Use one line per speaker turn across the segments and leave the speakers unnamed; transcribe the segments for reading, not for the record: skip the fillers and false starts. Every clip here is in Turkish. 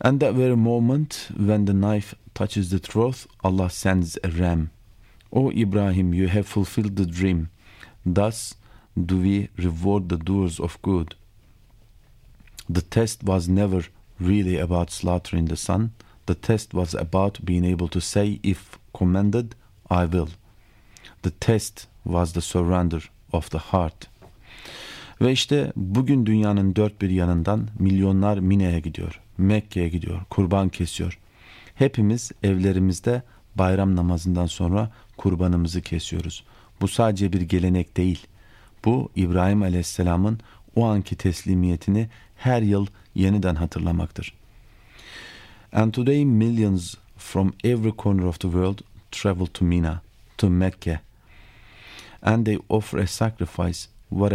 And that very moment when the knife touches the throat, Allah sends a ram. O Ibrahim, you have fulfilled the dream. Thus do we reward the doers of good. The test was never really about slaughtering the son. The test was about being able to say, if commanded, I will. The test was the surrender of the heart. Ve işte bugün dünyanın dört bir yanından milyonlar Mine'ye gidiyor, Mekke'ye gidiyor, kurban kesiyor. Hepimiz evlerimizde bayram namazından sonra kurbanımızı kesiyoruz. Bu sadece bir gelenek değil. Bu İbrahim Aleyhisselam'ın o anki teslimiyetini her yıl yeniden hatırlamaktır. And today millions from every corner of the world travel to Mina, to Mecca, and they offer a sacrifice. We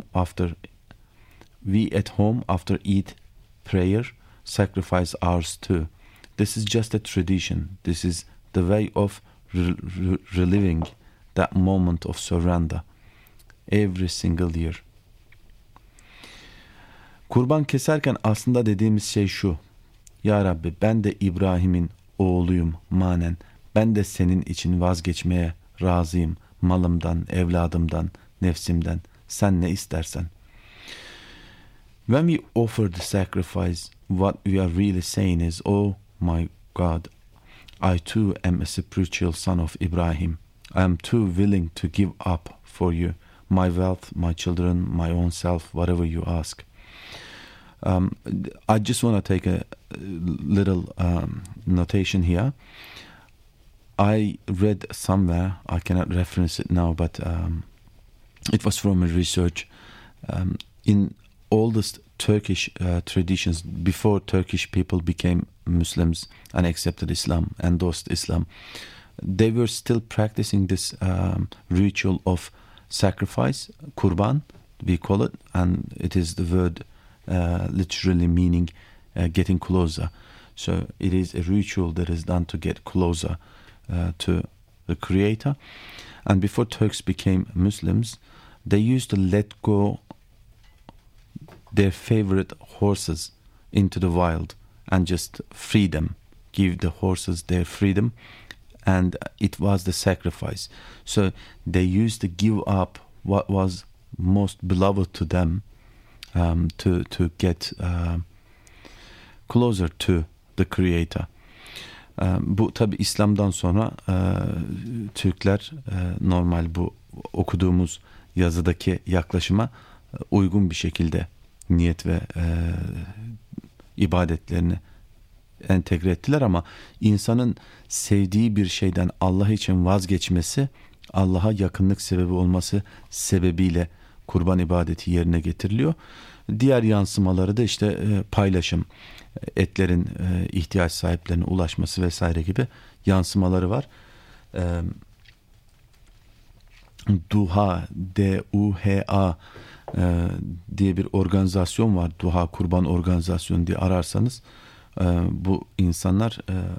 at home after Eid prayer sacrifice ours too. This is just a tradition. This is the way of reliving that moment of surrender every single year. Kurban keserken aslında dediğimiz şey şu: Ya Rabbi, ben de İbrahim'in oğluyum manen. Ben de senin için vazgeçmeye razıyım. Malımdan, evladımdan, nefsimden. Sen ne istersen. When we offer the sacrifice, what we are really saying is, oh my God, I too am a spiritual son of Ibrahim. I am too willing to give up for you my wealth, my children, my own self, whatever you ask. I just want to take a little notation here. I read somewhere, I cannot reference it now, but it was from a research. In oldest Turkish traditions, before Turkish people became Muslims and accepted Islam, endorsed Islam, they were still practicing this ritual of sacrifice, kurban, we call it, and it is the word literally meaning getting closer. So it is a ritual that is done to get closer to the Creator. And before Turks became Muslims, they used to let go their favorite horses into the wild and just free them, give the horses their freedom, and it was the sacrifice. So they used to give up what was most beloved to them to get closer to the Creator. Bu tabi İslam'dan sonra Türkler normal bu okuduğumuz yazıdaki yaklaşıma uygun bir şekilde niyet ve ibadetlerini entegre ettiler, ama insanın sevdiği bir şeyden Allah için vazgeçmesi, Allah'a yakınlık sebebi olması sebebiyle kurban ibadeti yerine getiriliyor. Diğer yansımaları da işte paylaşım, etlerin ihtiyaç sahiplerine ulaşması vesaire gibi yansımaları var. Duha, D-U-H-A diye bir organizasyon var. Duha Kurban Organizasyonu diye ararsanız bu insanlar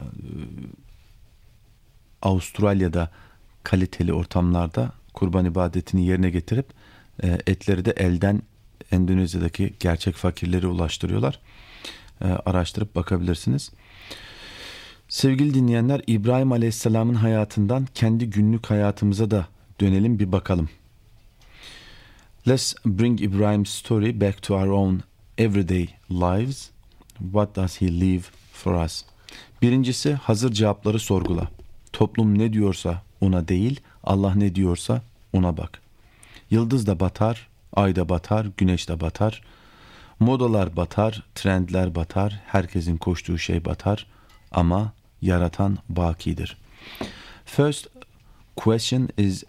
Avustralya'da kaliteli ortamlarda kurban ibadetini yerine getirip etleri de elden Endonezya'daki gerçek fakirlere ulaştırıyorlar. Araştırıp bakabilirsiniz. Sevgili dinleyenler, İbrahim Aleyhisselam'ın hayatından kendi günlük hayatımıza da dönelim, bir bakalım. Let's bring Ibrahim's story back to our own everyday lives. What does he leave for us? Birincisi, hazır cevapları sorgula. Toplum ne diyorsa ona değil, Allah ne diyorsa ona bak. Yıldız da batar, ay da batar, güneş de batar. Modalar batar, trendler batar, herkesin koştuğu şey batar. Ama yaratan bakidir. First question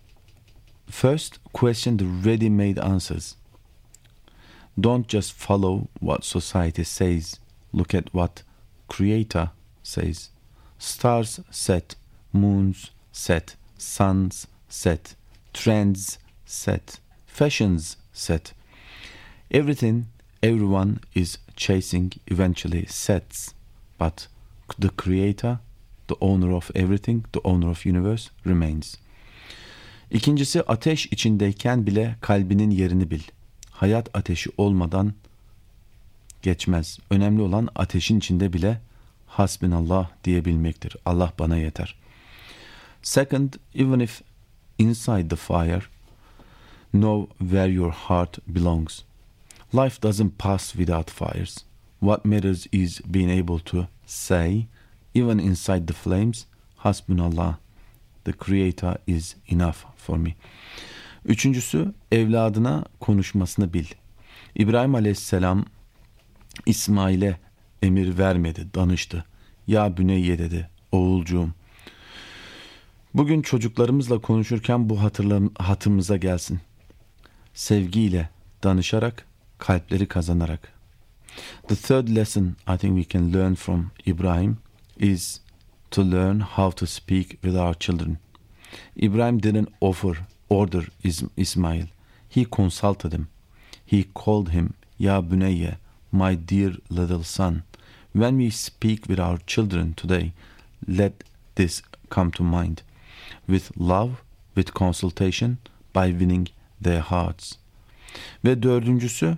the ready-made answers. Don't just follow what society says. Look at what Creator says. Stars set, moons set, suns set, trends set, fashions set. Everything, everyone is chasing eventually sets, but the Creator, the owner of everything, the owner of universe remains. İkincisi, ateş içindeyken bile kalbinin yerini bil. Hayat ateşi olmadan geçmez. Önemli olan ateşin içinde bile hasbinallah diyebilmektir. Allah bana yeter. Second, even if inside the fire, know where your heart belongs. Life doesn't pass without fires. What matters is being able to say, even inside the flames, hasbunallah, the Creator is enough for me. Üçüncüsü, evladına konuşmasını bil. İbrahim Aleyhisselam İsmail'e emir vermedi, danıştı. Ya Büneyye dedi, oğulcuğum. Bugün çocuklarımızla konuşurken bu hatırımıza gelsin. Sevgiyle, danışarak, kalpleri kazanarak. The third lesson I think we can learn from Ibrahim is to learn how to speak with our children. Ibrahim didn't order Ismail. He consulted him. He called him, Ya Büneyye, my dear little son. When we speak with our children today, let this come to mind. With love, with consultation, by winning their hearts. Ve dördüncüsü,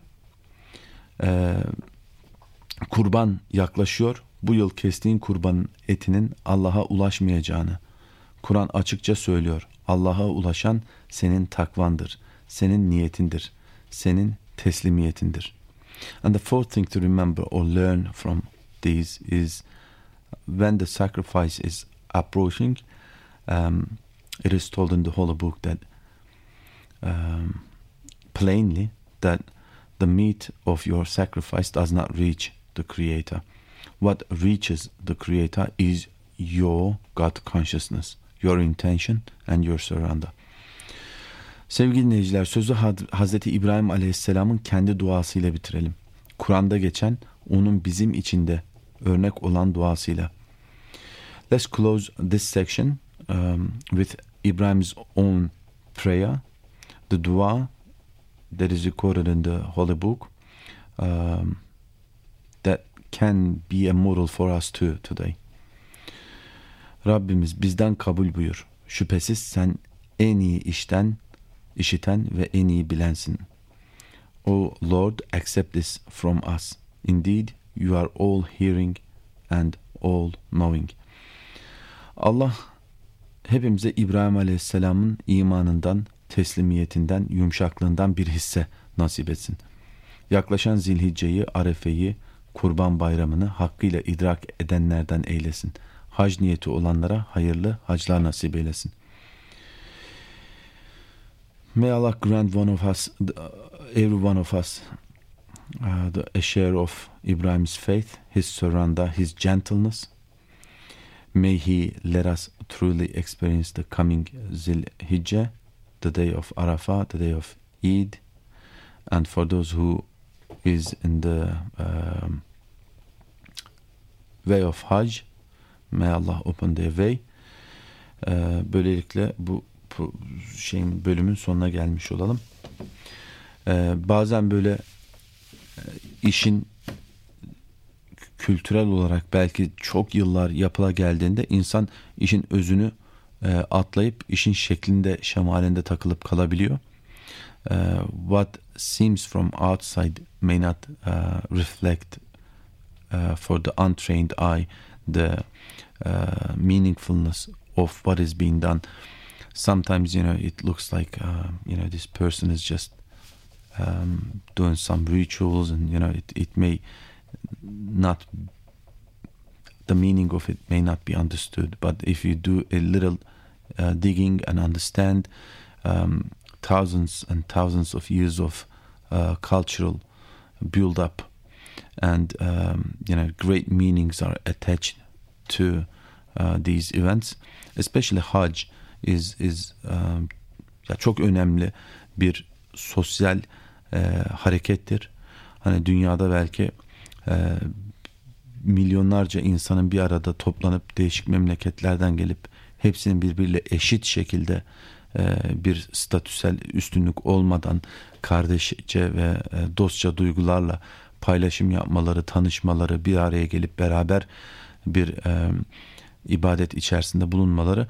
kurban yaklaşıyor. Bu yıl kestiğin kurbanın etinin Allah'a ulaşmayacağını Kur'an açıkça söylüyor. Allah'a ulaşan senin takvandır, senin niyetindir, senin teslimiyetindir. And the fourth thing to remember or learn from these is when the sacrifice is approaching, it is told in the Holy Book that plainly that the meat of your sacrifice does not reach the Creator. What reaches the Creator is your God consciousness, your intention and your surrender. Sevgili dinleyiciler, sözü Hazreti İbrahim Aleyhisselam'ın kendi duasıyla bitirelim. Kur'an'da geçen, onun bizim içinde örnek olan duasıyla. Let's close this section with Ibrahim's own prayer, the dua that is recorded in the Holy Book, that can be a model for us too today. Rabbimiz bizden kabul buyur. Şüphesiz sen en iyi işiten ve en iyi bilensin. O Lord, accept this from us. Indeed, you are all hearing and all knowing. Allah hepimize İbrahim Aleyhisselam'ın imanından, teslimiyetinden, yumuşaklığından bir hisse nasip etsin. Yaklaşan Zilhicce'yi, Arefe'yi, Kurban Bayramı'nı hakkıyla idrak edenlerden eylesin. Hac niyeti olanlara hayırlı haclar nasip eylesin. May Allah grant one of us, every one of us, a share of Ibrahim's faith, his surrender, his gentleness. May he let us truly experience the coming Zil-Hijjah, the day of Arafah, the day of Eid, and for those who is in the way of Hajj, may Allah open their way. Böylelikle bu bölümün sonuna gelmiş olalım. Bazen böyle işin kültürel olarak belki çok yıllar yapıla geldiğinde insan işin özünü atlayıp işin şeklinde, şemalinde takılıp kalabiliyor. What seems from outside may not reflect for the untrained eye the meaningfulness of what is being done. Sometimes, it looks like, this person is just doing some rituals, and, it may not, the meaning of it may not be understood. But if you do a little digging and understand thousands and thousands of years of cultural build-up, and, great meanings are attached to these events, especially Hajj is çok önemli bir sosyal harekettir. Hani dünyada belki milyonlarca insanın bir arada toplanıp değişik memleketlerden gelip hepsinin birbiriyle eşit şekilde bir statüsel üstünlük olmadan kardeşçe ve dostça duygularla paylaşım yapmaları, tanışmaları, bir araya gelip beraber bir ibadet içerisinde bulunmaları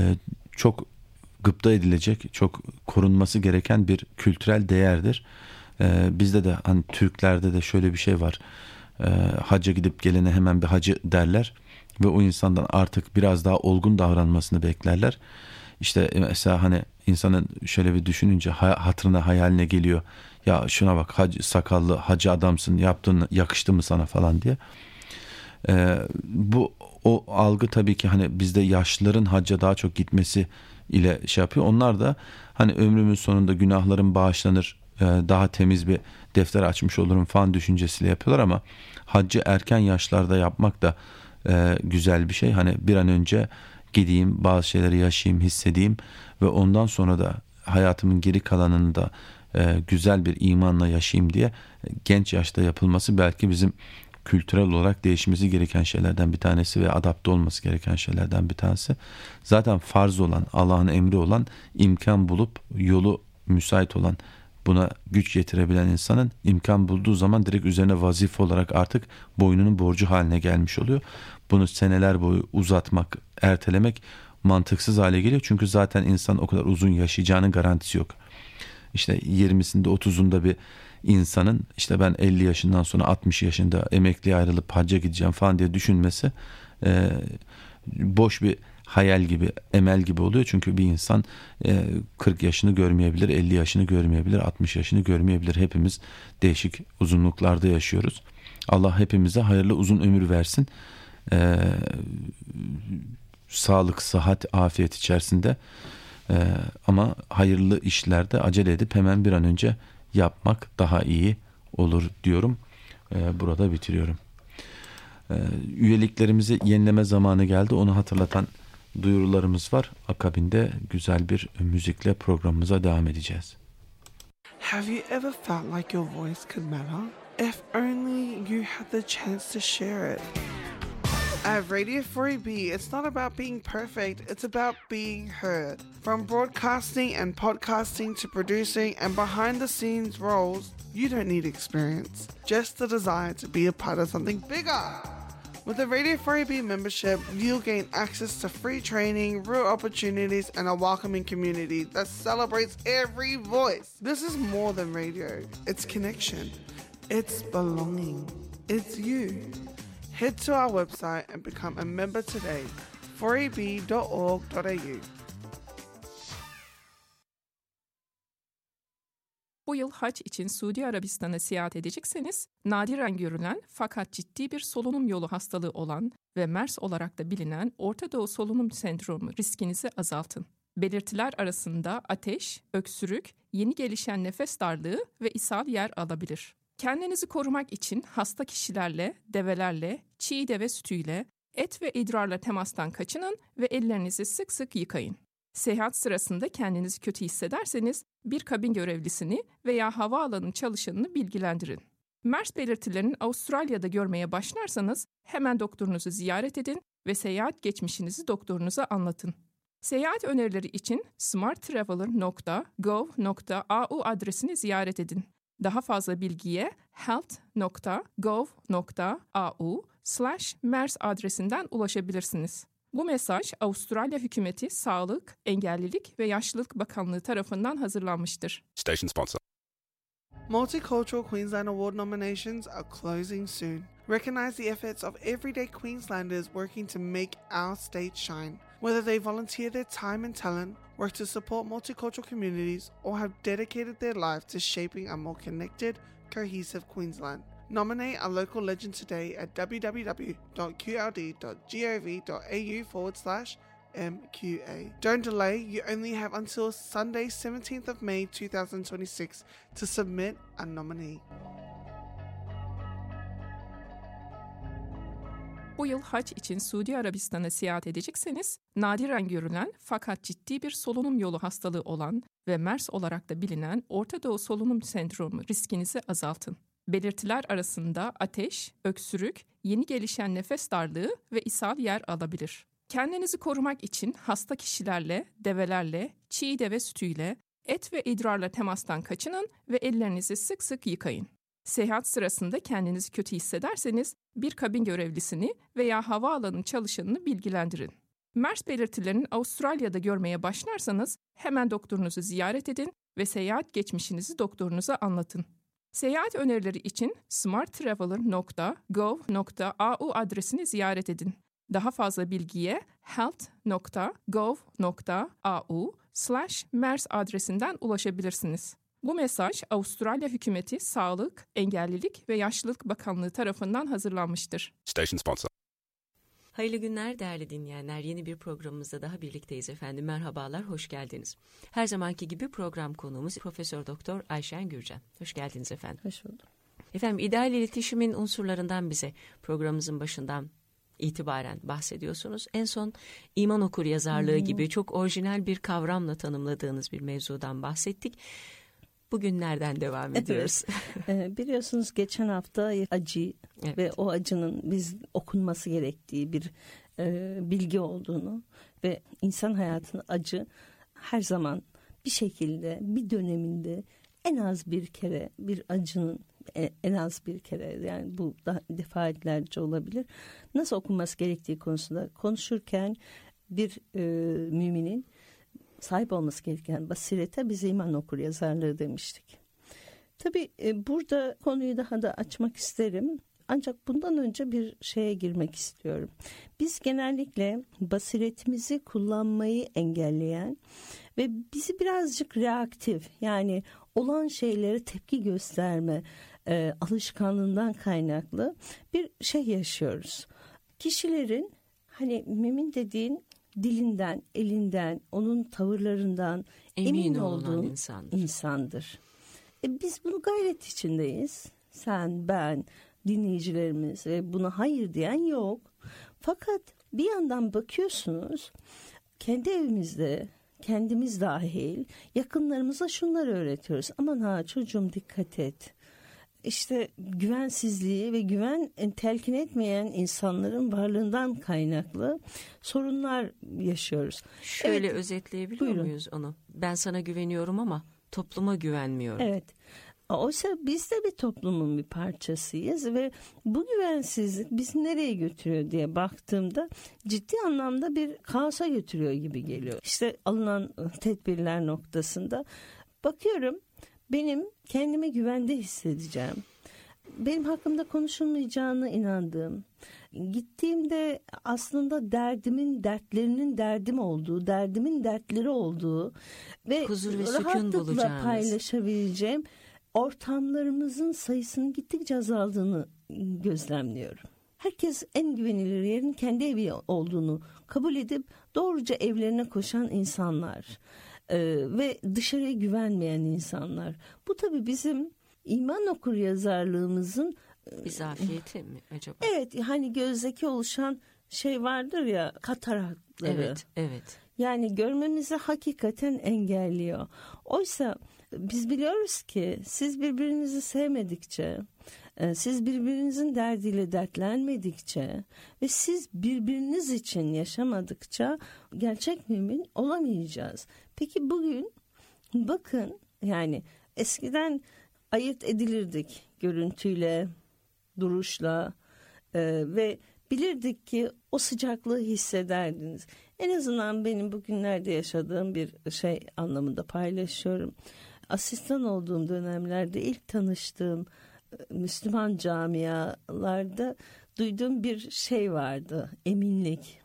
çok gıpta edilecek, çok korunması gereken bir kültürel değerdir. Bizde de hani Türklerde de şöyle bir şey var. Hacca gidip gelene hemen bir hacı derler ve o insandan artık biraz daha olgun davranmasını beklerler. İşte mesela hani insanın şöyle bir düşününce hatırına hayaline geliyor. Ya şuna bak, hacı, sakallı hacı adamsın, yaptığın yakıştı mı sana falan diye. Bu o algı tabii ki hani bizde yaşlıların hacca daha çok gitmesi ile şey yapıyor. Onlar da hani ömrümün sonunda günahlarım bağışlanır, daha temiz bir defter açmış olurum falan düşüncesiyle yapıyorlar ama haccı erken yaşlarda yapmak da güzel bir şey. Hani bir an önce gideyim, bazı şeyleri yaşayayım, hissedeyim ve ondan sonra da hayatımın geri kalanını da güzel bir imanla yaşayayım diye genç yaşta yapılması belki bizim kültürel olarak değişmesi gereken şeylerden bir tanesi ve adapte olması gereken şeylerden bir tanesi. Zaten farz olan, Allah'ın emri olan, imkan bulup yolu müsait olan, buna güç yetirebilen insanın imkan bulduğu zaman direkt üzerine vazife olarak artık boynunun borcu haline gelmiş oluyor. Bunu seneler boyu uzatmak, ertelemek mantıksız hale geliyor. Çünkü zaten insan o kadar uzun yaşayacağının garantisi yok. İşte 20'sinde 30'unda bir insanın işte ben 50 yaşından sonra 60 yaşında emekliye ayrılıp hacca gideceğim falan diye düşünmesi boş bir hayal gibi, emel gibi oluyor. Çünkü bir insan 40 yaşını görmeyebilir, 50 yaşını görmeyebilir, 60 yaşını görmeyebilir. Hepimiz değişik uzunluklarda yaşıyoruz. Allah hepimize hayırlı uzun ömür versin. Sağlık, sıhhat, afiyet içerisinde. Ama hayırlı işlerde acele edip hemen bir an önce yapmak daha iyi olur diyorum. Burada bitiriyorum. Üyeliklerimizi yenileme zamanı geldi. Onu hatırlatan duyurularımız var. Akabinde güzel bir müzikle programımıza devam edeceğiz.
Have you ever felt like your voice could matter? If only you had the chance to share it. At Radio 4EB, it's not about being perfect, it's about being heard. From broadcasting and podcasting to producing and behind the scenes roles, you don't need experience, just the desire to be a part of something bigger. With the Radio 4EB membership, you'll gain access to free training, real opportunities, and a welcoming community that celebrates every voice. This is more than radio, it's connection, it's belonging, it's you. Head to our website and become a member today, 4eb.org.au.
Bu yıl hac için Suudi Arabistan'a seyahat edecekseniz, nadiren görülen fakat ciddi bir solunum yolu hastalığı olan ve MERS olarak da bilinen Orta Doğu Solunum Sendromu riskinizi azaltın. Belirtiler arasında ateş, öksürük, yeni gelişen nefes darlığı ve ishal yer alabilir. Kendinizi korumak için hasta kişilerle, develerle, çiğ deve sütüyle, et ve idrarla temastan kaçının ve ellerinizi sık sık yıkayın. Seyahat sırasında kendinizi kötü hissederseniz bir kabin görevlisini veya havaalanı çalışanını bilgilendirin. MERS belirtilerini Avustralya'da görmeye başlarsanız hemen doktorunuzu ziyaret edin ve seyahat geçmişinizi doktorunuza anlatın. Seyahat önerileri için smarttraveler.gov.au adresini ziyaret edin. Daha fazla bilgiye health.gov.au/MERS adresinden ulaşabilirsiniz. Bu mesaj Avustralya Hükümeti Sağlık, Engellilik ve Yaşlılık Bakanlığı tarafından hazırlanmıştır.
Station sponsor.
Multicultural Queensland Award nominations are closing soon. Recognize the efforts of everyday Queenslanders working to make our state shine. Whether they volunteer their time and talent, work to support multicultural communities, or have dedicated their life to shaping a more connected, cohesive Queensland. Nominate a local legend today at www.qld.gov.au/MQA. Don't delay, you only have until Sunday 17th of May 2026 to submit a nominee.
Bu yıl hac için Suudi Arabistan'a seyahat edecekseniz, nadiren görülen fakat ciddi bir solunum yolu hastalığı olan ve MERS olarak da bilinen Orta Doğu Solunum Sendromu riskinizi azaltın. Belirtiler arasında ateş, öksürük, yeni gelişen nefes darlığı ve ishal yer alabilir. Kendinizi korumak için hasta kişilerle, develerle, çiğ deve sütüyle, et ve idrarla temastan kaçının ve ellerinizi sık sık yıkayın. Seyahat sırasında kendinizi kötü hissederseniz bir kabin görevlisini veya havaalanı çalışanını bilgilendirin. MERS belirtilerini Avustralya'da görmeye başlarsanız hemen doktorunuzu ziyaret edin ve seyahat geçmişinizi doktorunuza anlatın. Seyahat önerileri için smarttraveler.gov.au adresini ziyaret edin. Daha fazla bilgiye health.gov.au/mers adresinden ulaşabilirsiniz. Bu mesaj Avustralya Hükümeti Sağlık, Engellilik ve Yaşlılık Bakanlığı tarafından hazırlanmıştır.
Station sponsor.
Hayırlı günler değerli dinleyenler. Yeni bir programımızda daha birlikteyiz efendim. Merhabalar, hoş geldiniz. Her zamanki gibi program konuğumuz Profesör Doktor Ayşen Gürcan. Hoş geldiniz efendim.
Hoş bulduk.
Efendim, ideal iletişimin unsurlarından bize programımızın başından itibaren bahsediyorsunuz. En son iman okuryazarlığı gibi çok orijinal bir kavramla tanımladığınız bir mevzudan bahsettik. Bugün nereden devam ediyoruz?
Evet. Biliyorsunuz geçen hafta acı ve o acının biz okunması gerektiği bir bilgi olduğunu ve insan hayatının acı her zaman bir şekilde bir döneminde en az bir kere bir acının en az bir kere, yani bu da defaatlerce olabilir, nasıl okunması gerektiği konusunda konuşurken bir müminin sahip olması gereken basirete biz iman okuryazarlığı demiştik. Tabii burada konuyu daha da açmak isterim. Ancak bundan önce bir şeye girmek istiyorum. Biz genellikle basiretimizi kullanmayı engelleyen ve bizi birazcık reaktif, yani olan şeylere tepki gösterme alışkanlığından kaynaklı bir şey yaşıyoruz. Kişilerin hani mümin dediğin dilinden, elinden, onun tavırlarından emin olduğun insandır. Biz bunu gayret içindeyiz. Sen, ben, dinleyicilerimiz ve buna hayır diyen yok. Fakat bir yandan bakıyorsunuz, kendi evimizde, kendimiz dahil yakınlarımıza şunları öğretiyoruz. Aman ha çocuğum dikkat et. İşte güvensizliği ve güven telkin etmeyen insanların varlığından kaynaklı sorunlar yaşıyoruz.
Şöyle özetleyebiliyor muyuz onu? Ben sana güveniyorum ama topluma güvenmiyorum.
Evet. Oysa biz de bir toplumun bir parçasıyız ve bu güvensizlik bizi nereye götürüyor diye baktığımda ciddi anlamda bir kaosa götürüyor gibi geliyor. İşte alınan tedbirler noktasında bakıyorum, benim kendimi güvende hissedeceğim. Benim hakkımda konuşulmayacağına inandığım, gittiğimde aslında derdimin dertlerinin derdim olduğu, derdimin dertleri olduğu ve
huzur ve sükun
rahatlıkla
bulacağınız,
paylaşabileceğim ortamlarımızın sayısının gittikçe azaldığını gözlemliyorum. Herkes en güvenilir yerin kendi evi olduğunu kabul edip doğruca evlerine koşan insanlar ve dışarıya güvenmeyen insanlar. Bu tabii bizim iman okuryazarlığımızın
bir zafiyeti mi acaba?
Evet, hani gözdeki oluşan şey vardır ya, katarakları.
Evet.
Yani görmemizi hakikaten engelliyor. Oysa biz biliyoruz ki siz birbirinizi sevmedikçe, siz birbirinizin derdiyle dertlenmedikçe ve siz birbiriniz için yaşamadıkça gerçek mümin olamayacağız. Peki bugün bakın, yani eskiden ayırt edilirdik görüntüyle, duruşla ve bilirdik ki o sıcaklığı hissederdiniz. En azından benim bugünlerde yaşadığım bir şey anlamında paylaşıyorum. Asistan olduğum dönemlerde ilk tanıştığım Müslüman camialarda duyduğum bir şey vardı, eminlik.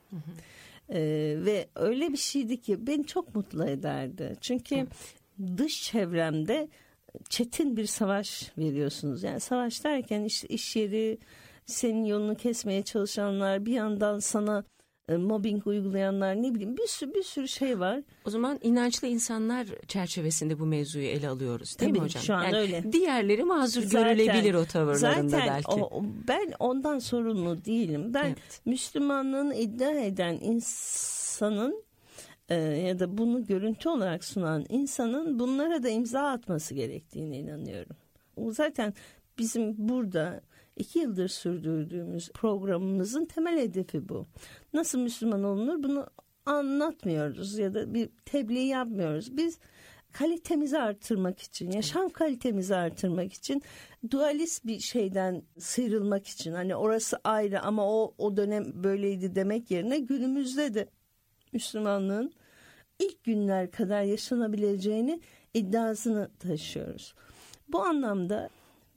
Ve öyle bir şeydi ki beni çok mutlu ederdi. Çünkü dış çevremde çetin bir savaş veriyorsunuz. Yani savaş derken işte iş yeri, senin yolunu kesmeye çalışanlar, bir yandan sana mobbing uygulayanlar, ne bileyim bir sürü şey var.
O zaman inançlı insanlar çerçevesinde bu mevzuyu ele alıyoruz değil mi hocam?
Şu an yani öyle.
Diğerleri mazur görülebilir o tavırlarında
zaten
belki.
Ben ondan sorumlu değilim. Ben Müslümanlığını iddia eden insanın ya da bunu görüntü olarak sunan insanın bunlara da imza atması gerektiğine inanıyorum. O zaten bizim burada 2 yıldır sürdürdüğümüz programımızın temel hedefi bu. Nasıl Müslüman olunur bunu anlatmıyoruz ya da bir tebliğ yapmıyoruz. Biz kalitemizi artırmak için, yaşam kalitemizi artırmak için, dualist bir şeyden sıyrılmak için, hani orası ayrı ama o dönem böyleydi demek yerine günümüzde de Müslümanlığın ilk günler kadar yaşanabileceğini iddiasını taşıyoruz. Bu anlamda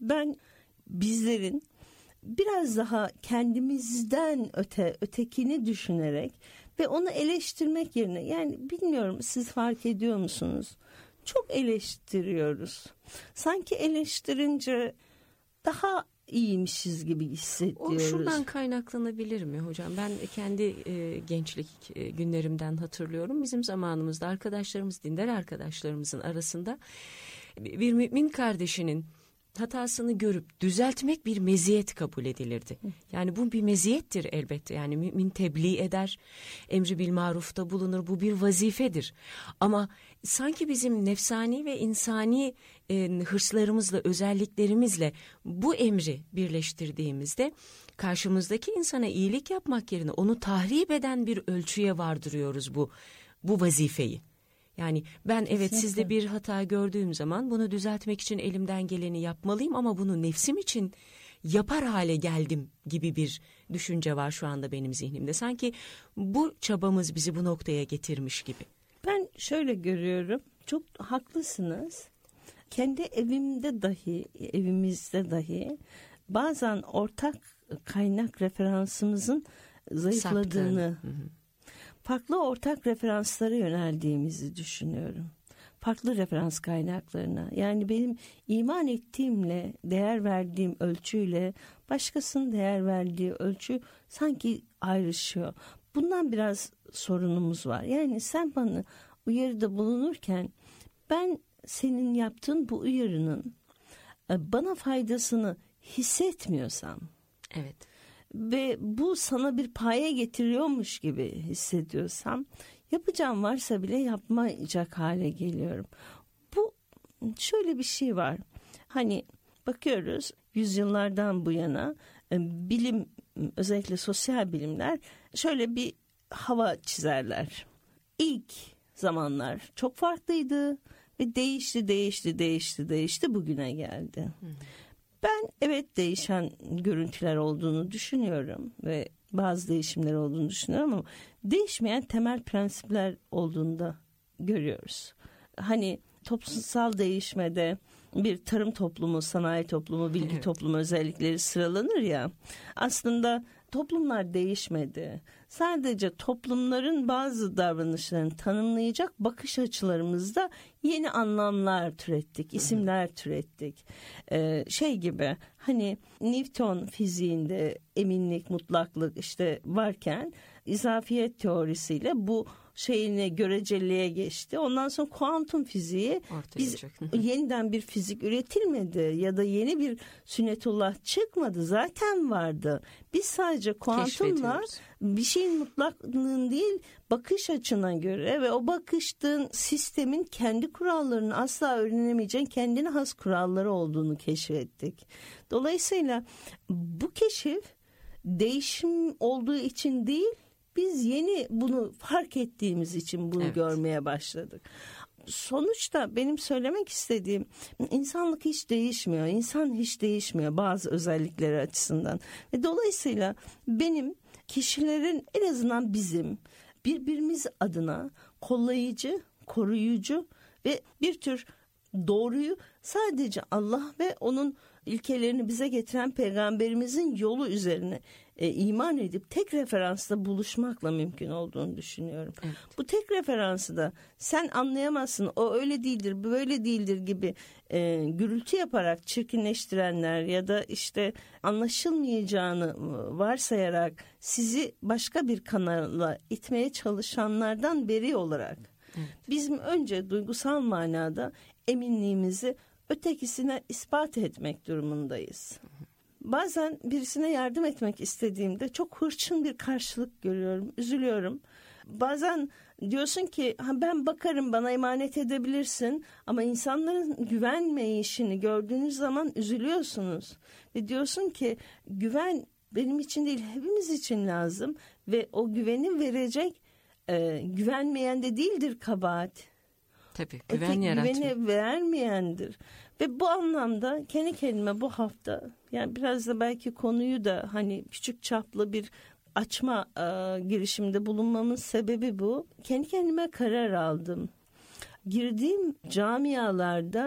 Ben bizlerin biraz daha kendimizden ötekini düşünerek ve onu eleştirmek yerine, yani bilmiyorum siz fark ediyor musunuz? Çok eleştiriyoruz. Sanki eleştirince daha iyiymişiz gibi hissediyoruz.
O şuradan kaynaklanabilir mi hocam? Ben kendi gençlik günlerimden hatırlıyorum. Bizim zamanımızda arkadaşlarımız, dindar arkadaşlarımızın arasında bir mümin kardeşinin hatasını görüp düzeltmek bir meziyet kabul edilirdi. Yani bu bir meziyettir elbette. Yani mümin tebliğ eder, emri bil marufta bulunur. Bu bir vazifedir. Ama sanki bizim nefsani ve insani hırslarımızla, özelliklerimizle bu emri birleştirdiğimizde karşımızdaki insana iyilik yapmak yerine onu tahrip eden bir ölçüye vardırıyoruz bu vazifeyi. Yani ben evet sizde bir hata gördüğüm zaman bunu düzeltmek için elimden geleni yapmalıyım ama bunu nefsim için yapar hale geldim gibi bir düşünce var şu anda benim zihnimde. Sanki bu çabamız bizi bu noktaya getirmiş gibi.
Ben şöyle görüyorum, çok haklısınız. Kendi evimizde dahi bazen ortak kaynak referansımızın zayıfladığını, farklı ortak referanslara yöneldiğimizi düşünüyorum. Farklı referans kaynaklarına. Yani benim iman ettiğimle, değer verdiğim ölçüyle başkasının değer verdiği ölçü sanki ayrışıyor. Bundan biraz sorunumuz var. Yani sen bana uyarıda bulunurken ben senin yaptığın bu uyarının bana faydasını hissetmiyorsam,
evet,
ve bu sana bir paye getiriyormuş gibi hissediyorsam, yapacağım varsa bile yapmayacak hale geliyorum. Bu şöyle bir şey var. Hani bakıyoruz yüzyıllardan bu yana bilim, özellikle sosyal bilimler şöyle bir hava çizerler. İlk zamanlar çok farklıydı ve değişti bugüne geldi. Ben evet değişen görüntüler olduğunu düşünüyorum ve bazı değişimler olduğunu düşünüyorum ama değişmeyen temel prensipler olduğunu da görüyoruz. Hani toplumsal değişmede bir tarım toplumu, sanayi toplumu, bilgi toplumu özellikleri sıralanır ya. Aslında toplumlar değişmedi. Sadece toplumların bazı davranışlarını tanımlayacak bakış açılarımızda yeni anlamlar türettik, isimler türettik. Şey gibi, hani Newton fiziğinde eminlik, mutlaklık işte varken izafiyet teorisiyle bu şeyine göreceliliğe geçti. Ondan sonra kuantum fiziği, biz yeniden bir fizik üretilmedi ya da yeni bir sünnetullah çıkmadı. Zaten vardı. Biz sadece kuantumla bir şeyin mutlaklığın değil, bakış açına göre ve o bakıştığın sistemin kendi kurallarını asla öğrenemeyeceğin kendine has kuralları olduğunu keşfettik. Dolayısıyla bu keşif değişim olduğu için değil, biz yeni bunu fark ettiğimiz için bunu görmeye başladık. Sonuçta benim söylemek istediğim, insanlık hiç değişmiyor. İnsan hiç değişmiyor bazı özellikleri açısından. Ve dolayısıyla benim kişilerin, en azından bizim birbirimiz adına kollayıcı, koruyucu ve bir tür doğruyu sadece Allah ve onun ilkelerini bize getiren peygamberimizin yolu üzerine iman edip tek referansta buluşmakla mümkün olduğunu düşünüyorum. Evet. Bu tek referansı da sen anlayamazsın, o öyle değildir, böyle değildir gibi gürültü yaparak çirkinleştirenler ya da işte anlaşılmayacağını varsayarak sizi başka bir kanala itmeye çalışanlardan beri olarak bizim önce duygusal manada eminliğimizi ötekisine ispat etmek durumundayız. Bazen birisine yardım etmek istediğimde çok hırçın bir karşılık görüyorum, üzülüyorum. Bazen diyorsun ki ben bakarım, bana emanet edebilirsin, ama insanların güvenmeyişini gördüğünüz zaman üzülüyorsunuz. Ve diyorsun ki güven benim için değil, hepimiz için lazım ve o güveni verecek güvenmeyen de değildir kabahat.
Tabii
güveni vermeyendir. Ve bu anlamda kendi kendime bu hafta, yani biraz da belki konuyu da hani küçük çaplı bir açma girişimde bulunmamın sebebi bu. Kendi kendime karar aldım. Girdiğim camialarda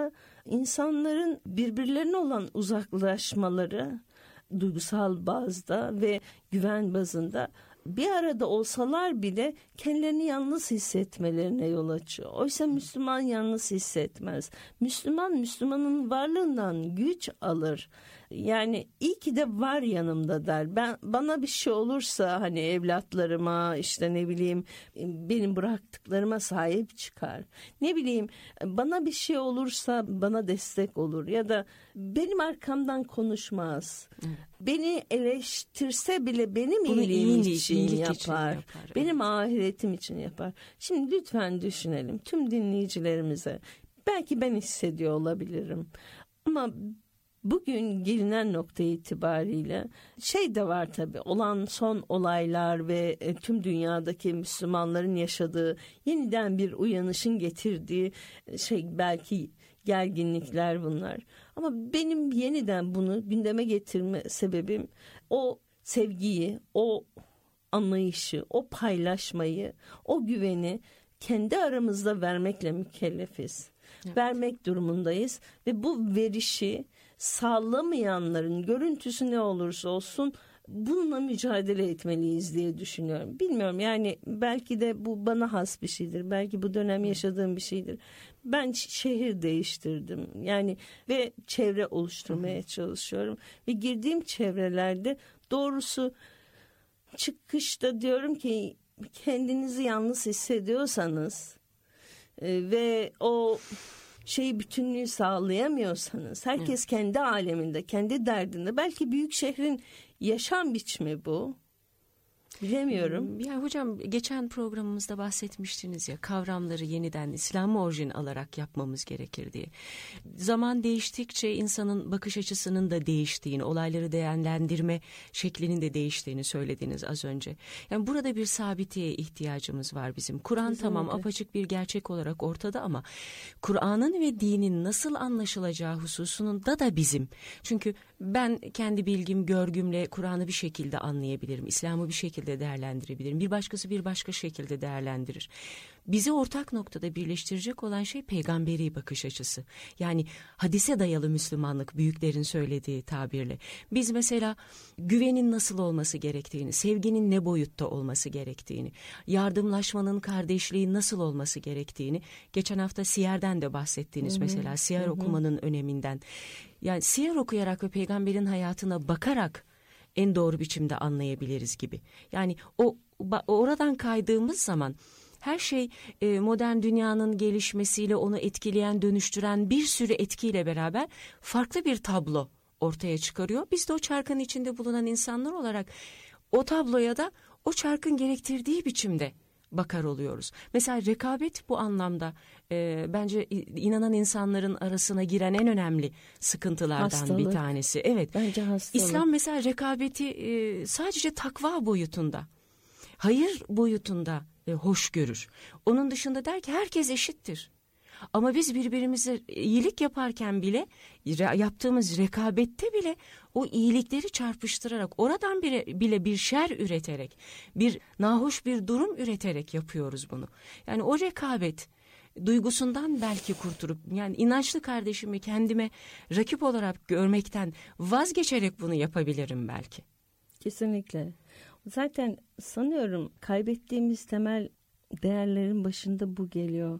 insanların birbirlerine olan uzaklaşmaları duygusal bazda ve güven bazında bir arada olsalar bile kendilerini yalnız hissetmelerine yol açıyor. Oysa Müslüman yalnız hissetmez. Müslümanın varlığından güç alır. Yani iyi ki de var yanımda der. Bana bir şey olursa hani evlatlarıma işte ne bileyim benim bıraktıklarıma sahip çıkar. Ne bileyim bana bir şey olursa bana destek olur ya da benim arkamdan konuşmaz. Beni eleştirse bile benim iyiliğim için yapar. Benim ahiretim için yapar. Şimdi lütfen düşünelim tüm dinleyicilerimize. Belki ben hissediyor olabilirim. Ama bugün gelinen nokta itibariyle şey de var tabii, olan son olaylar ve tüm dünyadaki Müslümanların yaşadığı yeniden bir uyanışın getirdiği belki gerginlikler bunlar. Ama benim yeniden bunu gündeme getirme sebebim o sevgiyi, o anlayışı, o paylaşmayı, o güveni kendi aramızda vermekle mükellefiz. Evet. Vermek durumundayız ve bu verişi sağlamayanların görüntüsü ne olursa olsun bununla mücadele etmeliyiz diye düşünüyorum. Bilmiyorum yani belki de bu bana has bir şeydir. Belki bu dönem yaşadığım bir şeydir. Ben şehir değiştirdim yani ve çevre oluşturmaya çalışıyorum. Ve girdiğim çevrelerde doğrusu çıkışta diyorum ki kendinizi yalnız hissediyorsanız ve o bütünlüğü sağlayamıyorsanız herkes kendi aleminde, kendi derdinde, belki büyük şehrin yaşam biçimi bu. Bilemiyorum.
Yani hocam geçen programımızda bahsetmiştiniz ya, kavramları yeniden İslam'a orijin alarak yapmamız gerekir diye. Zaman değiştikçe insanın bakış açısının da değiştiğini, olayları değerlendirme şeklinin de değiştiğini söylediniz az önce. Yani burada bir sabiteye ihtiyacımız var bizim. Kur'an tamam apaçık bir gerçek olarak ortada ama Kur'an'ın ve dinin nasıl anlaşılacağı hususunda da bizim. Çünkü ben kendi bilgim, görgümle Kur'an'ı bir şekilde anlayabilirim. İslam'ı bir şekilde değerlendirebilirim. Bir başkası bir başka şekilde değerlendirir. Bizi ortak noktada birleştirecek olan şey peygamberi bakış açısı. Yani hadise dayalı Müslümanlık, büyüklerin söylediği tabirle. Biz mesela güvenin nasıl olması gerektiğini, sevginin ne boyutta olması gerektiğini, yardımlaşmanın, kardeşliğin nasıl olması gerektiğini, geçen hafta Siyer'den de bahsettiniz mesela, Siyer okumanın öneminden. Yani Siyer okuyarak ve peygamberin hayatına bakarak en doğru biçimde anlayabiliriz gibi. Yani oradan kaydığımız zaman her şey modern dünyanın gelişmesiyle onu etkileyen, dönüştüren bir sürü etkiyle beraber farklı bir tablo ortaya çıkarıyor. Biz de o çarkın içinde bulunan insanlar olarak o tabloya da o çarkın gerektirdiği biçimde bakar oluyoruz. Mesela rekabet bu anlamda bence inanan insanların arasına giren en önemli sıkıntılardan bir tanesi. Evet.
Bence hastalık.
İslam mesela rekabeti sadece takva boyutunda, hayır boyutunda hoş görür. Onun dışında der ki herkes eşittir. Ama biz birbirimize iyilik yaparken bile, yaptığımız rekabette bile o iyilikleri çarpıştırarak, oradan bile bir şer üreterek, bir nahoş bir durum üreterek yapıyoruz bunu. Yani o rekabet duygusundan belki kurtulup, yani inançlı kardeşimi kendime rakip olarak görmekten vazgeçerek bunu yapabilirim belki.
Kesinlikle. Zaten sanıyorum kaybettiğimiz temel değerlerin başında bu geliyor.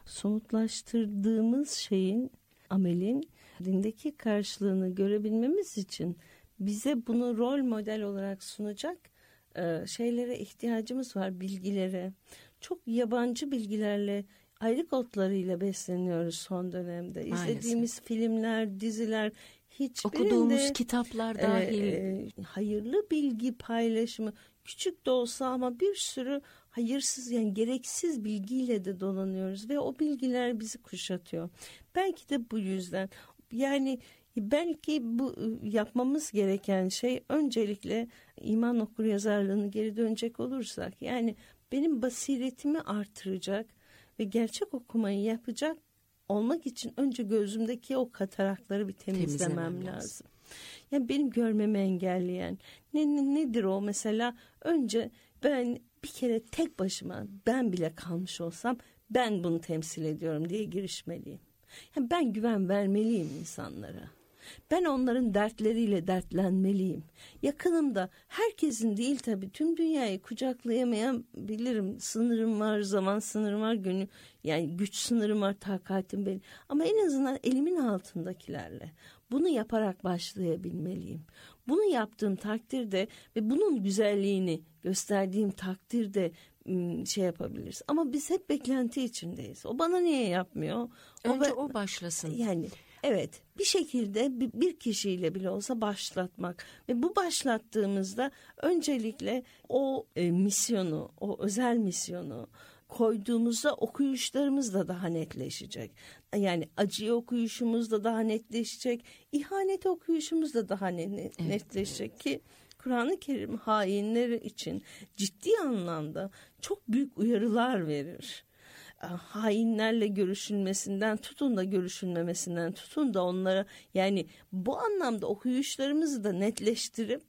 Somutlaştırdığımız şeyin, amelin dindeki karşılığını görebilmemiz için bize bunu rol model olarak sunacak şeylere ihtiyacımız var, bilgilere. Çok yabancı bilgilerle, ayrık otlarıyla besleniyoruz son dönemde.
Maalesef.
İzlediğimiz filmler, diziler, hiçbirinde
okuduğumuz kitaplar dahil
hayırlı bilgi paylaşımı, küçük de olsa ama bir sürü hayırsız, yani gereksiz bilgiyle de dolanıyoruz ve o bilgiler bizi kuşatıyor. Belki de bu yüzden, yani belki bu yapmamız gereken şey öncelikle iman okuryazarlığını geri dönecek olursak, yani benim basiretimi artıracak ve gerçek okumayı yapacak olmak için önce gözümdeki o katarakları bir temizlemem lazım. Yani benim görmemi engelleyen nedir o mesela? Önce ben bir kere tek başıma, ben bile kalmış olsam ben bunu temsil ediyorum diye girişmeliyim. Yani ben güven vermeliyim insanlara. Ben onların dertleriyle dertlenmeliyim. Yakınımda herkesin değil tabii, tüm dünyayı kucaklayamayabilirim. Sınırım var, zaman sınırım var, gönül, yani güç sınırım var, takatim benim. Ama en azından elimin altındakilerle bunu yaparak başlayabilmeliyim. Bunu yaptığım takdirde ve bunun güzelliğini gösterdiğim takdirde şey yapabiliriz. Ama biz hep beklenti içindeyiz. O bana niye yapmıyor?
Önce o başlasın.
Yani evet, bir şekilde bir kişiyle bile olsa başlatmak ve bu başlattığımızda öncelikle o misyonu, o özel misyonu koyduğumuzda okuyuşlarımız da daha netleşecek. Yani acıyı okuyuşumuz da daha netleşecek, ihanet okuyuşumuz da daha netleşecek ki Kur'an-ı Kerim hainler için ciddi anlamda çok büyük uyarılar verir. Hainlerle görüşülmesinden tutun da görüşülmemesinden tutun da onlara, yani bu anlamda okuyuşlarımızı da netleştirip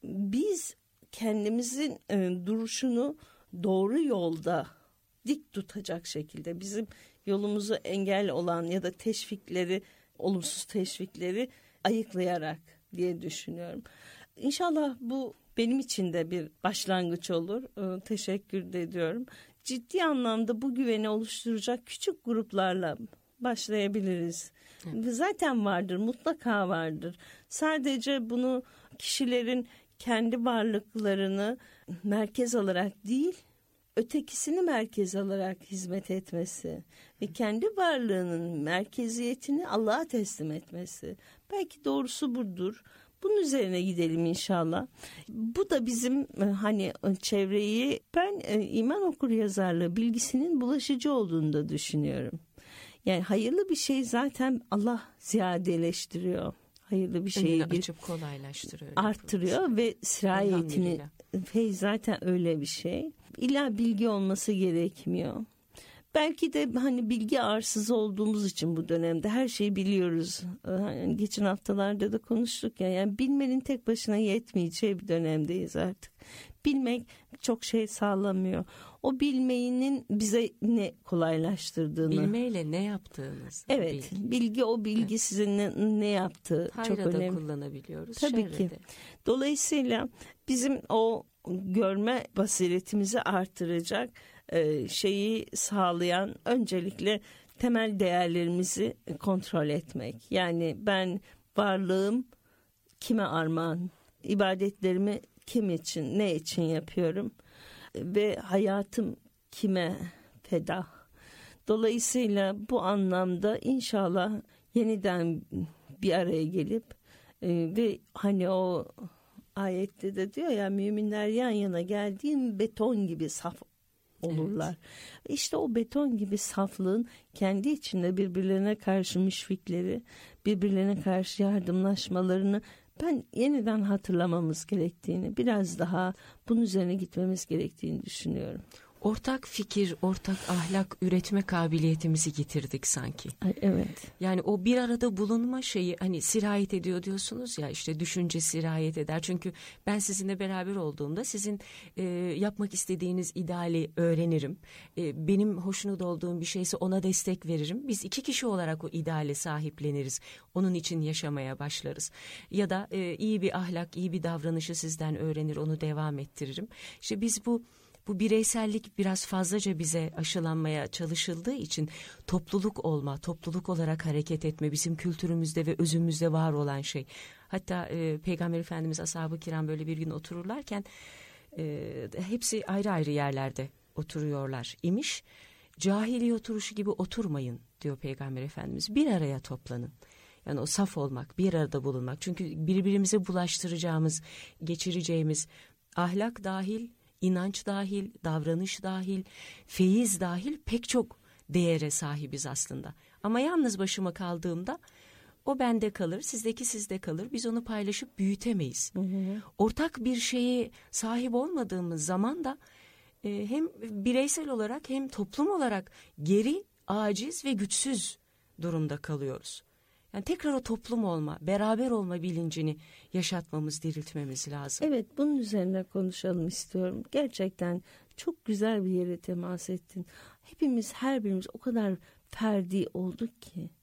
biz kendimizin duruşunu doğru yolda dik tutacak şekilde bizim yolumuzu engel olan ya da teşvikleri, olumsuz teşvikleri ayıklayarak diye düşünüyorum. İnşallah bu benim için de bir başlangıç olur. Teşekkür ediyorum. Ciddi anlamda bu güveni oluşturacak küçük gruplarla başlayabiliriz. Evet. Zaten vardır, mutlaka vardır. Sadece bunu kişilerin kendi varlıklarını merkez alarak değil, ötekisini merkez alarak hizmet etmesi ve kendi varlığının merkeziyetini Allah'a teslim etmesi. Belki doğrusu budur. Bunun üzerine gidelim inşallah. Bu da bizim hani çevreyi, ben iman okuryazarlığı bilgisinin bulaşıcı olduğunu da düşünüyorum. Yani hayırlı bir şey zaten Allah ziyadeleştiriyor. Hayırlı bir şeyi
açıp kolaylaştırıyor.
Arttırıyor ve sirayetini. Zaten öyle bir şey. İlla bilgi olması gerekmiyor. Belki de hani bilgi arsız olduğumuz için bu dönemde her şeyi biliyoruz. Yani geçen haftalarda da konuştuk ya. Yani bilmenin tek başına yetmeyeceği bir dönemdeyiz artık. Bilmek çok şey sağlamıyor. O bilmeyenin bize ne kolaylaştırdığını.
Bilmeyle ne yaptığınız.
Evet, bilgi o bilgi sizin ne yaptığı çok önemli.
Hayrada kullanabiliyoruz.
Tabii ki. Dolayısıyla bizim o görme basiretimizi artıracak şeyi sağlayan öncelikle temel değerlerimizi kontrol etmek. Yani ben varlığım kime armağan, ibadetlerimi kim için, ne için yapıyorum ve hayatım kime feda. Dolayısıyla bu anlamda inşallah yeniden bir araya gelip ve hani o ayette de diyor ya, müminler yan yana geldiğim beton gibi saf olurlar. Evet. İşte o beton gibi saflığın kendi içinde birbirlerine karşı müşfikleri, birbirlerine karşı yardımlaşmalarını ben yeniden hatırlamamız gerektiğini, biraz daha bunun üzerine gitmemiz gerektiğini düşünüyorum.
Ortak fikir, ortak ahlak üretme kabiliyetimizi getirdik sanki.
Ay, evet.
Yani o bir arada bulunma şeyi, hani sirayet ediyor diyorsunuz ya, işte düşünce sirayet eder. Çünkü ben sizinle beraber olduğumda sizin yapmak istediğiniz ideali öğrenirim. Benim hoşnut olduğum bir şeyse ona destek veririm. Biz iki kişi olarak o ideale sahipleniriz. Onun için yaşamaya başlarız. Ya da iyi bir ahlak, iyi bir davranışı sizden öğrenir, onu devam ettiririm. İşte biz bu bireysellik biraz fazlaca bize aşılanmaya çalışıldığı için topluluk olma, topluluk olarak hareket etme bizim kültürümüzde ve özümüzde var olan şey. Hatta Peygamber Efendimiz, ashab-ı kiram böyle bir gün otururlarken hepsi ayrı ayrı yerlerde oturuyorlar imiş. Cahiliye oturuşu gibi oturmayın diyor Peygamber Efendimiz. Bir araya toplanın. Yani o saf olmak, bir arada bulunmak. Çünkü birbirimize bulaştıracağımız, geçireceğimiz ahlak dahil, İnanç dahil, davranış dahil, feyiz dahil pek çok değere sahibiz aslında. Ama yalnız başıma kaldığımda o bende kalır, sizdeki sizde kalır. Biz onu paylaşıp büyütemeyiz. Hı hı. Ortak bir şeye sahip olmadığımız zaman da hem bireysel olarak hem toplum olarak geri, aciz ve güçsüz durumda kalıyoruz. Yani tekrar o toplum olma, beraber olma bilincini yaşatmamız, diriltmemiz lazım.
Evet, bunun üzerine konuşalım istiyorum. Gerçekten çok güzel bir yere temas ettin. Hepimiz, her birimiz o kadar ferdi olduk ki.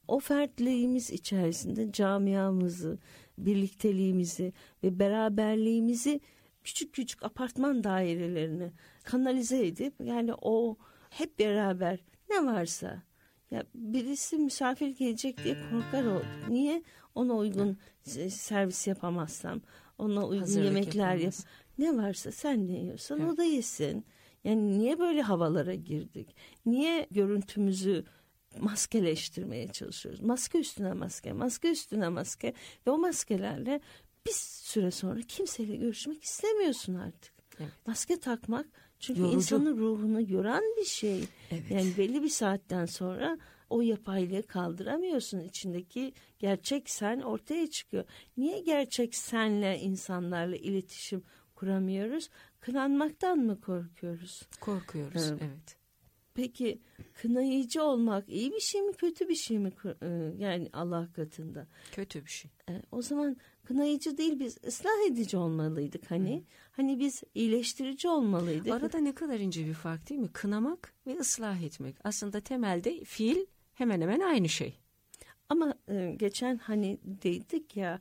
o fertliğimiz içerisinde camiamızı, birlikteliğimizi ve beraberliğimizi küçük küçük apartman dairelerine kanalize edip, yani o hep beraber ne varsa, ya birisi misafir gelecek diye korkar o. Niye? Ona uygun servis yapamazsam, ona uygun
Hazırlık
yemekler yap. Ne varsa sen ne yiyorsan o da yesin. Yani niye böyle havalara girdik? Niye görüntümüzü maskeleştirmeye çalışıyoruz? Maske üstüne maske, maske üstüne maske ve o maskelerle bir süre sonra kimseyle görüşmek istemiyorsun artık.
Evet.
Maske takmak çünkü
yorucu.
insanın ruhunu yoran bir şey.
Evet.
Yani belli bir saatten sonra o yapaylığı kaldıramıyorsun. İçindeki gerçek sen ortaya çıkıyor. Niye gerçek senle insanlarla iletişim kuramıyoruz? Kınanmaktan mı korkuyoruz?
Korkuyoruz, evet.
Peki kınayıcı olmak iyi bir şey mi, kötü bir şey mi yani Allah katında?
Kötü bir şey.
O zaman kınayıcı değil, biz ıslah edici olmalıydık hani. Hani biz iyileştirici olmalıydık.
Arada ne kadar ince bir fark değil mi? Kınamak ve ıslah etmek. Aslında temelde fiil hemen hemen aynı şey.
Ama geçen hani dedik ya,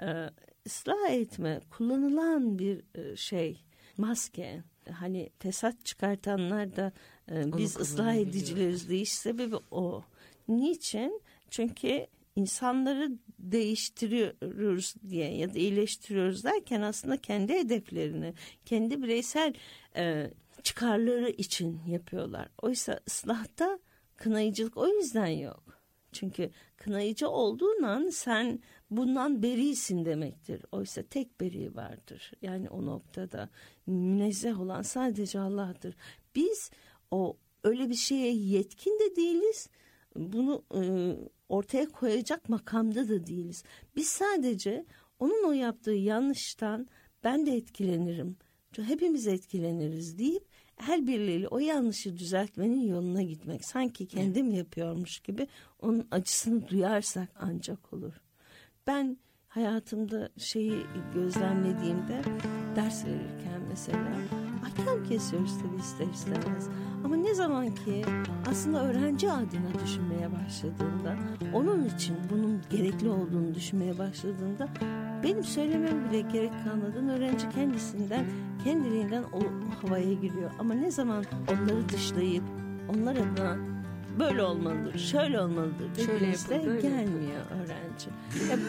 ıslah etme kullanılan bir şey, maske. Hani fesat çıkartanlar da biz ıslah edicileriz deyiş sebebi o. Niçin? Çünkü insanları değiştiriyoruz diye ya da iyileştiriyoruz derken aslında kendi hedeflerini, kendi bireysel çıkarları için yapıyorlar. Oysa ıslahta kınayıcılık o yüzden yok. Çünkü kınayıcı olduğun an sen bundan berisin demektir. Oysa tek beri vardır. Yani o noktada münezzeh olan sadece Allah'tır. Biz o öyle bir şeye yetkin de değiliz. Bunu ortaya koyacak makamda da değiliz. Biz sadece onun o yaptığı yanlıştan ben de etkilenirim, hepimiz etkileniriz deyip el birliğiyle o yanlışı düzeltmenin yoluna gitmek. Sanki kendim yapıyormuş gibi onun acısını duyarsak ancak olur. Ben hayatımda şeyi gözlemlediğimde, ders verirken mesela ahkam kesiyoruz tabii ister istemez. Ama ne zaman ki aslında öğrenci adına düşünmeye başladığında, onun için bunun gerekli olduğunu düşünmeye başladığında benim söylemem bile gerek kalmadan öğrenci kendiliğinden o havaya giriyor. Ama ne zaman onları dışlayıp onlar adına böyle olmalıdır, şöyle olmalıdır dediğimizde gelmiyor öğrenci.